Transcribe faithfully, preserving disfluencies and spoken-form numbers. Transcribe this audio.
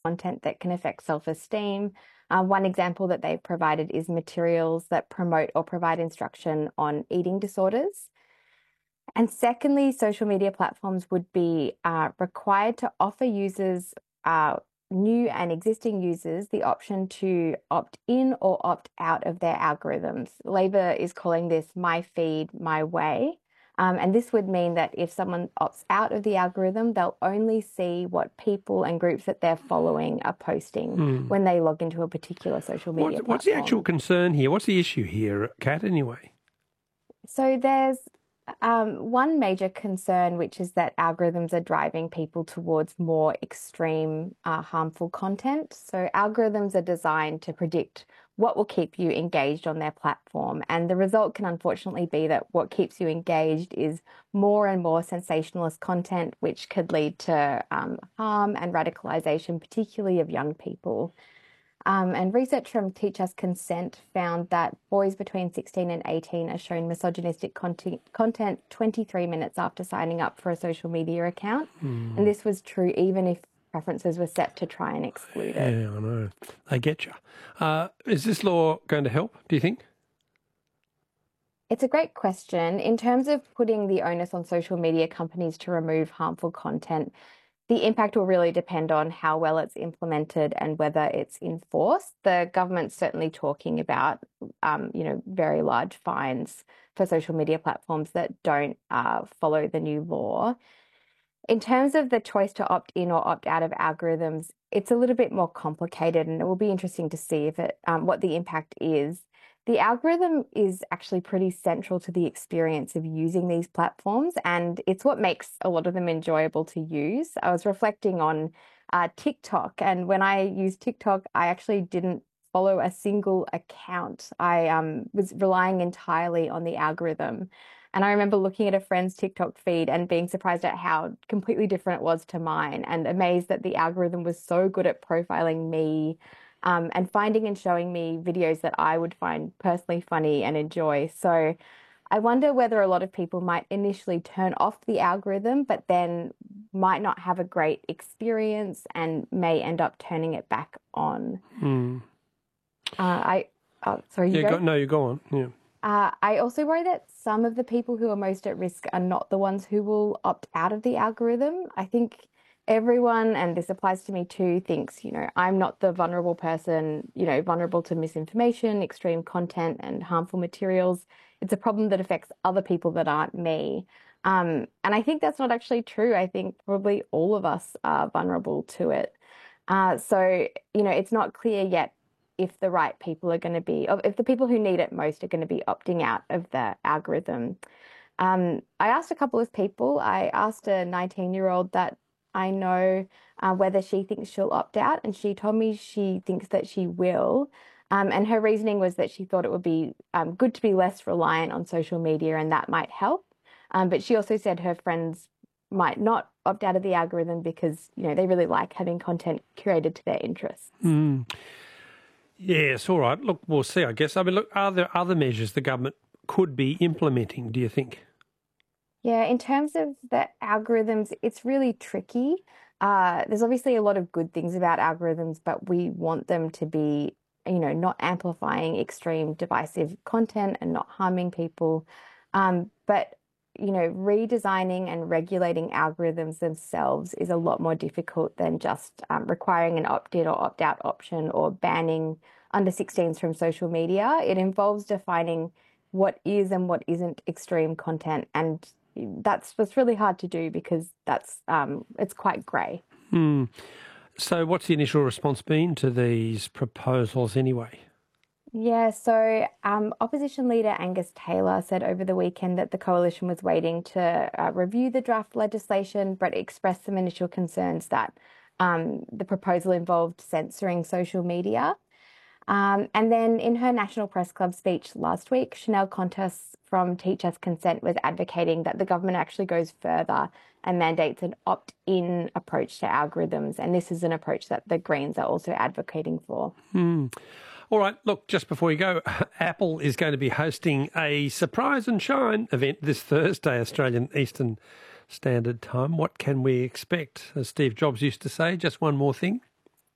content that can affect self-esteem. Uh, one example that they've provided is materials that promote or provide instruction on eating disorders. And secondly, social media platforms would be uh, required to offer users, uh, new and existing users, the option to opt in or opt out of their algorithms. Labor is calling this my feed, my way. Um, and this would mean that if someone opts out of the algorithm, they'll only see what people and groups that they're following are posting mm. when they log into a particular social media what's, platform. What's the actual concern here? What's the issue here, Kat, anyway? So there's um, one major concern, which is that algorithms are driving people towards more extreme, uh, harmful content. So algorithms are designed to predict what will keep you engaged on their platform. And the result can unfortunately be that what keeps you engaged is more and more sensationalist content, which could lead to um, harm and radicalization, particularly of young people. Um, and research from Teach Us Consent found that boys between sixteen and eighteen are shown misogynistic content, content twenty-three minutes after signing up for a social media account. Mm. And this was true even if preferences were set to try and exclude it. Yeah, I know. I get you. Uh, is this law going to help, do you think? It's a great question. In terms of putting the onus on social media companies to remove harmful content, the impact will really depend on how well it's implemented and whether it's enforced. The government's certainly talking about, um, you know, very large fines for social media platforms that don't uh, follow the new law. In terms of the choice to opt in or opt out of algorithms, it's a little bit more complicated, and it will be interesting to see if it um, what the impact is. The algorithm is actually pretty central to the experience of using these platforms, and it's what makes a lot of them enjoyable to use. I was reflecting on uh, TikTok, and when I used TikTok, I actually didn't follow a single account. I um, was relying entirely on the algorithm. And I remember looking at a friend's TikTok feed and being surprised at how completely different it was to mine, and amazed that the algorithm was so good at profiling me um, and finding and showing me videos that I would find personally funny and enjoy. So I wonder whether a lot of people might initially turn off the algorithm, but then might not have a great experience and may end up turning it back on. Mm. Uh, I oh, sorry, you yeah, go? go, no, you go on. Yeah. Uh, I also worry that some of the people who are most at risk are not the ones who will opt out of the algorithm. I think everyone, and this applies to me too, thinks, you know, I'm not the vulnerable person, you know, vulnerable to misinformation, extreme content and harmful materials. It's a problem that affects other people that aren't me. Um, and I think that's not actually true. I think probably all of us are vulnerable to it. Uh, so, you know, it's not clear yet if the right people are going to be, if the people who need it most are going to be opting out of the algorithm. Um, I asked a couple of people. I asked a nineteen-year-old that I know uh, whether she thinks she'll opt out, and she told me she thinks that she will. Um, and her reasoning was that she thought it would be um, good to be less reliant on social media, and that might help. Um, but she also said her friends might not opt out of the algorithm because, you know, they really like having content curated to their interests. Mm. Yes, all right. Look, we'll see, I guess. I mean, look, are there other measures the government could be implementing, do you think? Yeah, in terms of the algorithms, it's really tricky. Uh, there's obviously a lot of good things about algorithms, but we want them to be, you know, not amplifying extreme divisive content and not harming people. Um, but, you know, redesigning and regulating algorithms themselves is a lot more difficult than just um, requiring an opt-in or opt-out option or banning under sixteens from social media. It involves defining what is and what isn't extreme content, and that's what's really hard to do because that's um, it's quite grey. Hmm. So what's the initial response been to these proposals anyway? Yeah, so um, opposition leader Angus Taylor said over the weekend that the coalition was waiting to uh, review the draft legislation, but expressed some initial concerns that um, the proposal involved censoring social media. Um, and then in her National Press Club speech last week, Chanel Contas from Teach Us Consent was advocating that the government actually goes further and mandates an opt-in approach to algorithms. And this is an approach that the Greens are also advocating for. Hmm. All right, look, just before you go, Apple is going to be hosting a Surprise and Shine event this Thursday, Australian Eastern Standard Time. What can we expect? As Steve Jobs used to say, just one more thing.